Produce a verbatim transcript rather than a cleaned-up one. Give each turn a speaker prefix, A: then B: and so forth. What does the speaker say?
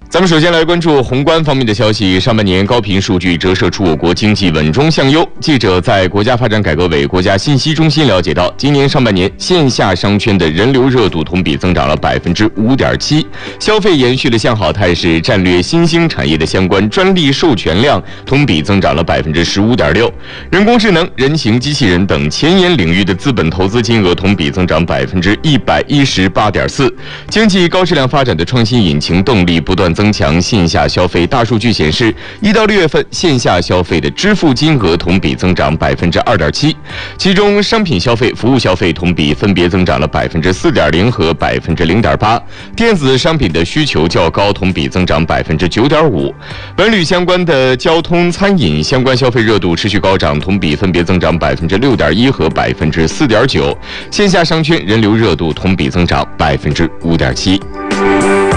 A: 咱们首先来关注宏观方面的消息。上半年高频数据折射出我国经济稳中向优。记者在国家发展改革委国家信息中心了解到，今年上半年线下商圈的人流热度同比增长了百分之五点七，消费延续了向好态势，战略新兴产业的相关专利授权量同比增长了百分之十五点六，人工智能、人形机器人等前沿领域的资本投资金额同比增长百分之一百一十八点四。经济高质量发展的创新引擎动力不断增强线下消费。大数据显示，一到六月份线下消费的支付金额同比增长百分之二点七，其中商品消费、服务消费同比分别增长了百分之四点零和百分之零点八，电子商品的需求较高，同比增长百分之九点五。文旅相关的交通、餐饮相关消费热度持续高涨，同比分别增长百分之六点一和百分之四点九。线下商圈人流热度同比增长百分之五点七。